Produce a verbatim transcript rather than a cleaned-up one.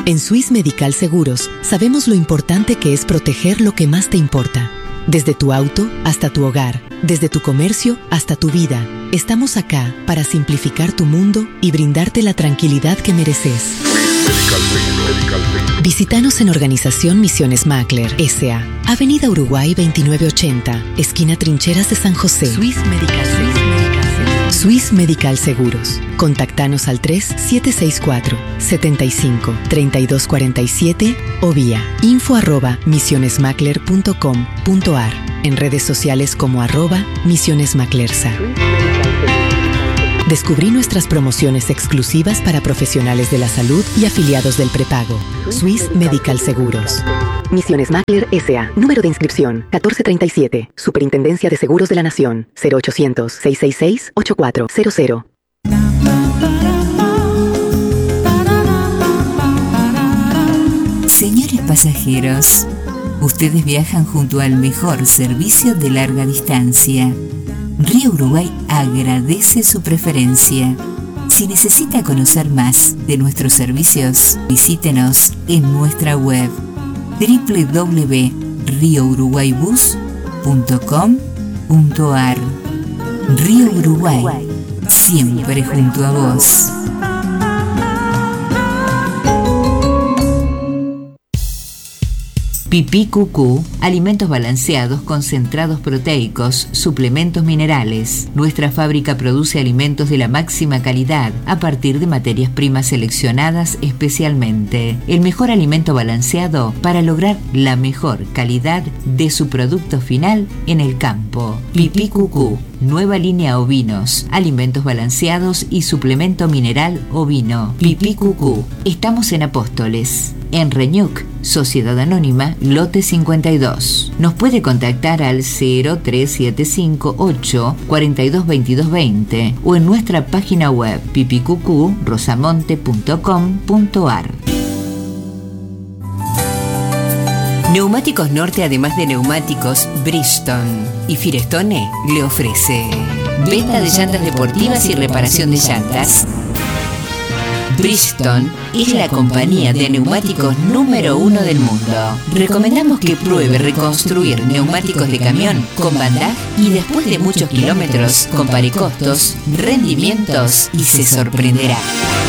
En Swiss Medical Seguros sabemos lo importante que es proteger lo que más te importa. Desde tu auto hasta tu hogar, desde tu comercio hasta tu vida, estamos acá para simplificar tu mundo y brindarte la tranquilidad que mereces. Visítanos en Organización Misiones Macler, S A Avenida Uruguay veintinueve ochenta, esquina Trincheras de San José. Swiss Medical Seguros. Swiss Medical Seguros. Contactanos al tres siete seis cuatro, siete cinco, tres dos cuatro siete o vía info arroba misionesmacler punto com punto ar, en redes sociales como arroba misionesmaclersa. Descubrí nuestras promociones exclusivas para profesionales de la salud y afiliados del prepago. Swiss Medical Seguros. Misiones Macler S A Número de inscripción catorce treinta y siete. Superintendencia de Seguros de la Nación. cero ochocientos, seiscientos sesenta y seis, ochenta y cuatro cero cero. Señores pasajeros, ustedes viajan junto al mejor servicio de larga distancia. Río Uruguay agradece su preferencia. Si necesita conocer más de nuestros servicios, visítenos en nuestra web doble u doble u doble u punto rio uruguay bus punto com punto ar. Río Uruguay, siempre junto a vos. Pipí Cucú, alimentos balanceados, concentrados proteicos, suplementos minerales. Nuestra fábrica produce alimentos de la máxima calidad a partir de materias primas seleccionadas especialmente. El mejor alimento balanceado para lograr la mejor calidad de su producto final en el campo. Pipí Cucú, nueva línea ovinos, alimentos balanceados y suplemento mineral ovino. Pipí Cucú. Estamos en Apóstoles, en Reñuc, Sociedad Anónima, lote cincuenta y dos. Nos puede contactar al cero tres siete cinco ocho, cuatro dos, veintidós veinte o en nuestra página web pipicucu rosamonte punto com punto ar. Neumáticos Norte, además de neumáticos, Bridgestone y Firestone le ofrece venta de llantas deportivas y reparación de llantas. Bridgestone es la compañía de neumáticos número uno del mundo. Recomendamos que pruebe reconstruir neumáticos de camión con Bandaj y después de muchos kilómetros compare costos, rendimientos y se sorprenderá.